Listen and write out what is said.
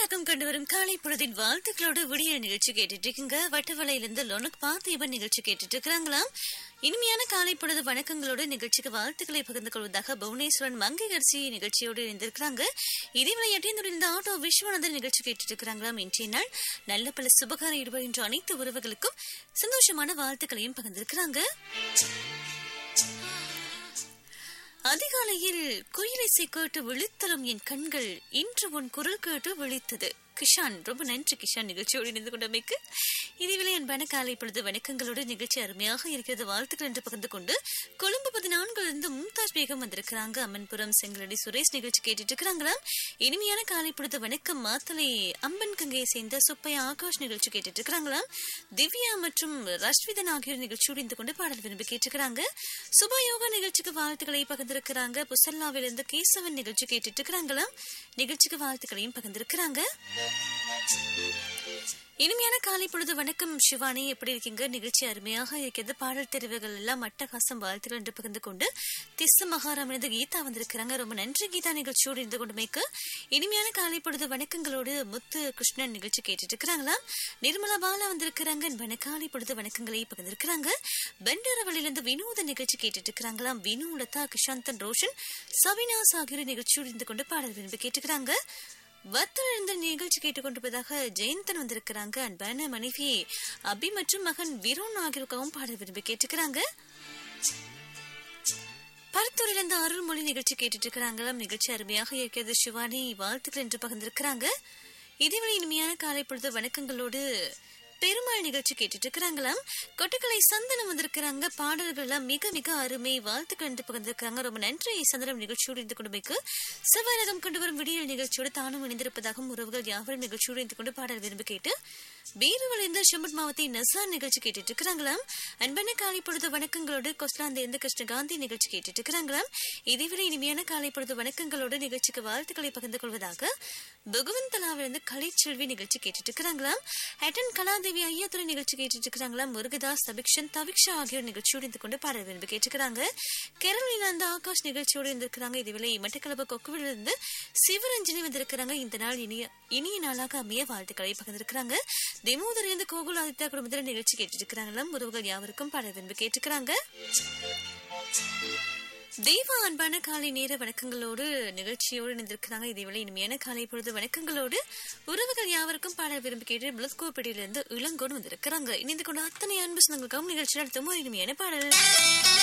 அனைவருக்கும் கொண்டு வரும் காலை பொழுதின் வாழ்த்துக்களோட விடிய நிகழ்ச்சி கேட்டுட்டு இருக்குங்க. வட்டவளையிலிருந்து லோனுக்கு பார்த்து இவன் நிகழ்ச்சி கேட்டுட்டு இருக்கிறாங்களாம். இனிமையான காலை பொழுது வணக்கங்களோட நிகழ்ச்சிக்கு வாழ்த்துக்களை பகிர்ந்து கொள்வதாக புவனேஸ்வரன் மங்கையரசி நிகழ்ச்சியோடு இருந்திருக்கிறாங்க. இதே விளையாட்டில் இந்த ஆட்டோ விஸ்வநாதன் நிகழ்ச்சி கேட்டுட்டு இருக்கிறாங்களாம். இன்றைய நாள் நல்ல பல சுபகார ஈடுபடுகின்ற அனைத்து உறவுகளுக்கும் சந்தோஷமான வாழ்த்துக்களையும் பகிர்ந்திருக்கிறாங்க. அதிகாலையில் குயிலிசை கேட்டு விழித்தலும் என் கண்கள் இன்று உன் குரல் கேட்டு விழித்தது. கிஷான், ரொம்ப நன்றி கிஷான் நிகழ்ச்சியோடு இணைந்து கொண்டமைக்கு. இதுவிலே அன்பான காலை பொழுது வணக்கங்களோடு நிகழ்ச்சி அருமையாக இருக்கிறது, வாழ்த்துக்கள் என்று பகிர்ந்து கொண்டு கொழும்பு 14 இருந்து மும்தாஜ் பேகம் வந்திருக்கிறாங்க. அம்மன்புரம் செங்கலடி சுரேஷ் நிகழ்ச்சி கேட்டுட்டு இருக்கிறாங்களாம். இனிமையான காலை பொழுது வணக்கம் மாத்தலை அம்பன் கங்கையை சேர்ந்த சுப்பையா ஆகாஷ் நிகழ்ச்சி கேட்டுட்டு இருக்கிறாங்களாம். திவ்யா மற்றும் ரஷ்விதன் ஆகியோர் நிகழ்ச்சியோடு இருந்து கொண்டு பாடல் விரும்பி கேட்டுக்கிறாங்க. சுபா யோகா நிகழ்ச்சிக்கு வாழ்த்துக்களை பகிர்ந்திருக்கிறாங்க. புசல்லாவிலிருந்து கேசவன் நிகழ்ச்சி கேட்டுட்டு இருக்கிறாங்களாம். நிகழ்ச்சிக்கு வாழ்த்துக்களையும் பகிர்ந்திருக்கிறாங்க. இனிமையான காலை பொழுது வணக்கம் சிவானி, எப்படி இருக்கீங்க? நிகழ்ச்சி அருமையாக இருக்கிறது, பாடல் தெரிவுகள் எல்லாம் அட்டகாசம், வாழ்த்துக்கள் என்று பகிர்ந்து கொண்டு திஸ்ஸ மகாராமனது கீதா வந்திருக்கிறாங்க. ரொம்ப நன்றி கீதா நிகழ்ச்சியோடு இருந்து கொண்டு மேய்க்க. இனிமையான காலை பொழுது வணக்கங்களோடு முத்து கிருஷ்ணன் நிகழ்ச்சி கேட்டுட்டு இருக்கிறாங்களா. நிர்மலா பாலா வந்திருக்கிறாங்க. அன்பான காலை பொழுது வணக்கங்களை பகிர்ந்திருக்கிறாங்க. பெண்டரவளிலிருந்து வினோத நிகழ்ச்சி கேட்டுட்டு இருக்கிறாங்களாம். வினு, லதா, கிஷாந்தன், ரோஷன், சவினாஸ் ஆகியோர் நிகழ்ச்சியோடு இருந்து கொண்டு பாடல் விரும்பி கேட்டுக்கிறாங்க. வத்தல் இருந்த நிகழ்ச்சி கேட்டுக்கொண்டிருப்பதாக ஜெயந்தன் வந்திருக்கிறாங்க. அன்பான மனைவி அபி மற்றும் மகன் விரோன் ஆகியோருக்காகவும் பாடல் விரும்பி கேட்டுக்கிறாங்க. பருத்தூரிலிருந்து அருள்மொழி நிகழ்ச்சி கேட்டுட்டு இருக்கிறாங்களாம். நிகழ்ச்சி அருமையாக இருக்கிறது சிவானி, வாழ்த்துக்கள் என்று பகிர்ந்திருக்கிறாங்க. இதேவேளை இனிமையான காலை பொழுது வணக்கங்களோடு பெருமாள் நிகழ்ச்சி கேட்டுட்டு இருக்கிறாங்களாம். கொட்டுக்களை சந்தனம் வந்திருக்கிறாங்க. பாடல்கள் எல்லாம் மிக மிக அருமை, வாழ்த்துக்கள் என்று பகிர்ந்திருக்கிறாங்க. ரொம்ப நன்றி சந்தனம் நிகழ்ச்சியோடு இருந்து கொண்டு செவ்வாயகம் கொண்டு வரும் விடியல் நிகழ்ச்சியோடு தானும் இணைந்திருப்பதாகவும் உறவுகள் யாவரும் நிகழ்ச்சியோடு இருந்து கொண்டு பாடல் விரும்பி கேட்டு பீரவளிந்த ஷம்பட் மாவட்ட நசார் நிகழ்ச்சி கேட்டுட்டு இருக்கிறாங்களாம். அன்பான காலை பொழுது வணக்கங்களோடு கொஸ்லாந்து கிருஷ்ணகாந்தி நிகழ்ச்சி கேட்டுட்டு இருக்கிறாங்களாம். இதேவேளை இனிமையான காலை பொழுது வணக்கங்களோடு நிகழ்ச்சிக்கு வாழ்த்துக்களை பகிர்ந்து கொள்வதாக பகவந்தலாவிலிருந்து கலைச்செல்வி நிகழ்ச்சி கேட்டுட்டு இருக்கிறாங்களாம். ஹட்டன் கலாதேவி ஐயாத்துறை நிகழ்ச்சி கேட்டுட்டு இருக்கிறாங்களாம். முருகதாஸ், சபிக்ஷன், தவிக்ஷா ஆகியோர் நிகழ்ச்சியோடு இருந்து கொண்டு பாடல் விரும்பி கேட்டுக்கிறாங்க. கேரளிலிருந்து ஆகாஷ் நிகழ்ச்சியோடு இருந்திருக்கிறாங்க. இதேவேளை மட்டக்களப்பு கொக்குவிலிருந்து சிவரஞ்சனி வந்திருக்கிறாங்க. இந்த நாள் இனிய நாளாக அமைய வாழ்த்துக்களை பகிர்ந்திருக்கிறாங்க. திமுதரிலிருந்து கோகுல் ஆதித்யா குடும்பத்தில் நிகழ்ச்சி கேட்டுட்டு இருக்கிறாங்களாம். உறவுகள் யாவருக்கும் பாடல் விரும்பி கேட்டுக்கிறாங்க. தெய்வா, அன்பான காலை நேர வணக்கங்களோடு நிகழ்ச்சியோடு இணைந்திருக்கிறாங்க. இதேவேளை இனிமையான காலை பொழுது வணக்கங்களோடு உறவுகள் யாவருக்கும் பாடல் விரும்பி கேட்டு பிளஸ்கோப்பேட்டையிலிருந்து இளங்கோடு வந்திருக்கிறாங்க. இணைந்து கொண்டு அத்தனை அன்பு சொந்தங்களுக்கும் நிகழ்ச்சி நடத்தும் ஒரு இனிமையான பாடல்.